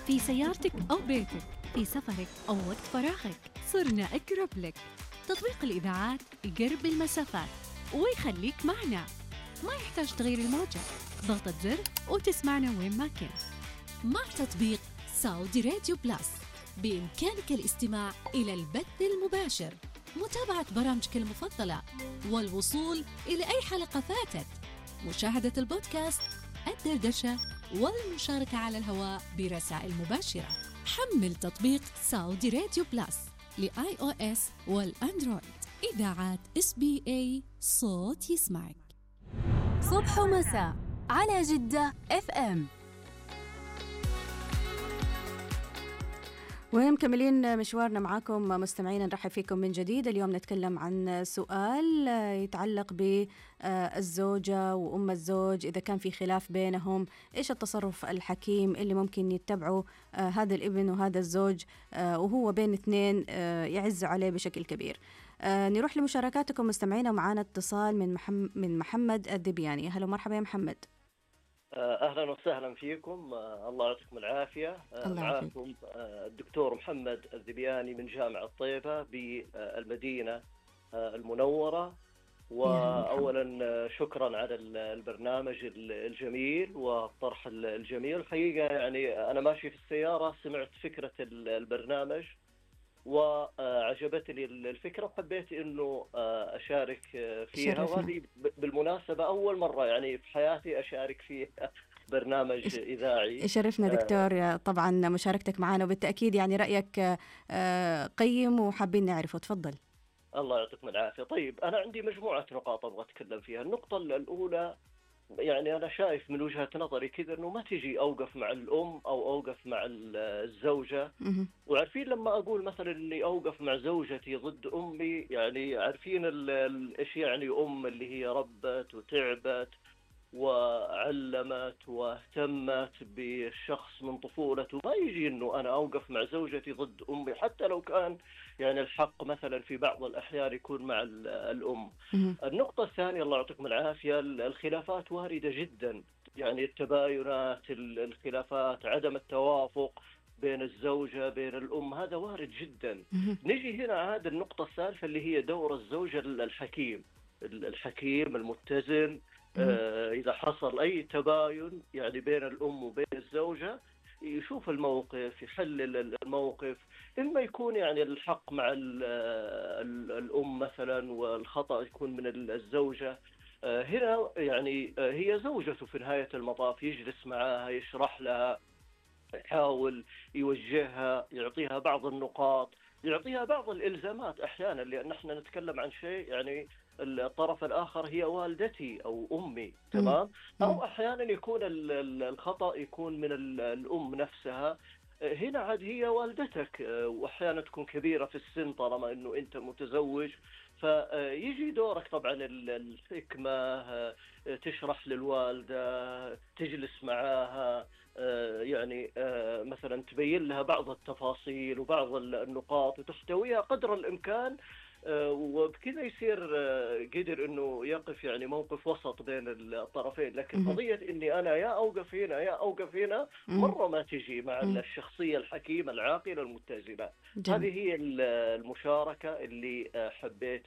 في سيارتك أو بيتك، في سفرك أو وقت فراغك، صرنا أقرب لك. تطبيق الإذاعات يقرب المسافات ويخليك معنا، ما يحتاج تغير الموجة، ضغطة زر وتسمعنا وين ما كنت. مع تطبيق سعودي راديو بلس بإمكانك الاستماع إلى البث المباشر، متابعة برامجك المفضلة، والوصول إلى أي حلقة فاتت، مشاهدة البودكاست، الدردشة، والمشاركة على الهواء برسائل مباشرة. حمل تطبيق سعودي راديو بلس لآي أو إس والأندرويد. إذاعات SBA، صوت يسمعك. صبح ومساء على جدة FM. ومكملين مشوارنا معاكم مستمعين، نرحب فيكم من جديد. اليوم نتكلم عن سؤال يتعلق بالزوجة وأم الزوج. إذا كان في خلاف بينهم، إيش التصرف الحكيم اللي ممكن يتبعه هذا الابن وهذا الزوج وهو بين اثنين يعز عليه بشكل كبير؟ نروح لمشاركاتكم مستمعين، ومعانا اتصال من محمد الذبياني. هلا مرحبا يا محمد. أهلا وسهلا فيكم. الله يعطيكم العافية. معكم الدكتور محمد الذبياني من جامعة طيبة بالمدينة المنورة. وأولا شكرا على البرنامج الجميل والطرح الجميل. الحقيقة يعني أنا ماشي في السيارة سمعت فكرة البرنامج وعجبتني الفكرة وحبيت إنه أشارك فيها. وهذه بالمناسبة أول مرة يعني في حياتي أشارك فيها برنامج إذاعي. يشرفنا دكتور طبعا مشاركتك معنا، وبالتأكيد يعني رأيك قيم وحابين نعرفه. تفضل. الله يعطيكم العافية. طيب أنا عندي مجموعة نقاط أبغى أتكلم فيها. النقطة الأولى، يعني أنا شايف من وجهة نظري كذا إنه ما تجي أوقف مع الأم أو أوقف مع الزوجة. وعارفين لما أقول مثلا إني أوقف مع زوجتي ضد أمي، يعني عارفين إيش يعني أم اللي هي ربت وتعبت وعلمت واهتمت بالشخص من طفولته. ما يجي إنه أنا أوقف مع زوجتي ضد أمي، حتى لو كان يعني الحق مثلا في بعض الأحيان يكون مع الأم. النقطة الثانية، الله يعطيكم العافية، الخلافات واردة جدا، يعني التباينات، الخلافات، عدم التوافق بين الزوجة بين الأم، هذا وارد جدا. نجي هنا عاد النقطة الثالثة اللي هي دور الزوج الحكيم المتزن. إذا حصل أي تباين يعني بين الأم وبين الزوجة، يشوف الموقف، يحلل الموقف. إما يكون يعني الحق مع الأم مثلا والخطأ يكون من الزوجة. هنا يعني هي زوجته في نهاية المطاف، يجلس معها يشرح لها، يحاول يوجهها، يعطيها بعض النقاط، يعطيها بعض الإلزامات أحيانا، لأن احنا نتكلم عن شيء يعني الطرف الآخر هي والدتي أو أمي، تمام؟ أو أحيانا يكون الخطأ يكون من الأم نفسها. هنا عاد هي والدتك، وأحيانا تكون كبيرة في السن طالما أنه أنت متزوج، فيجي دورك طبعا الحكمة، تشرح للوالدة، تجلس معاها، يعني مثلا تبين لها بعض التفاصيل وبعض النقاط وتحتويها قدر الإمكان. وبكذا يصير قدر انه يقف يعني موقف وسط بين الطرفين. لكن قضية اني انا يا اوقف هنا يا اوقف هنا مرة ما تجي مع الشخصية الحكيمة العاقلة المتزنة. هذه هي المشاركة اللي حبيت